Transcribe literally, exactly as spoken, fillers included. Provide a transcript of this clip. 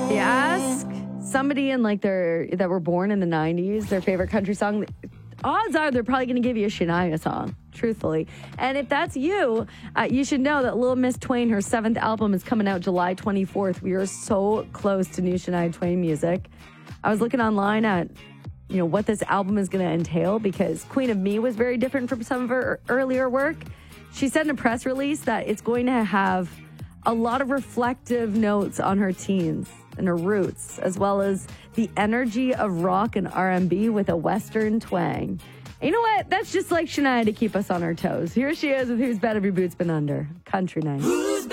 You ask somebody in like their that were born in the nineties, their favorite country song, odds are they're probably going to give you a Shania song, truthfully. And if that's you, uh, you should know that Little Miss Twain, her seventh album, is coming out July twenty-fourth. We are so close to new Shania Twain music. I was looking online at, you know, what this album is going to entail because Queen of Me was very different from some of her earlier work. She said in a press release that it's going to have a lot of reflective notes on her teens and her roots, as well as the energy of rock and R and B with a Western twang. And you know what? That's just like Shania to keep us on our toes. Here she is with Whose Bed Have Your Boots Been Under? Country Night.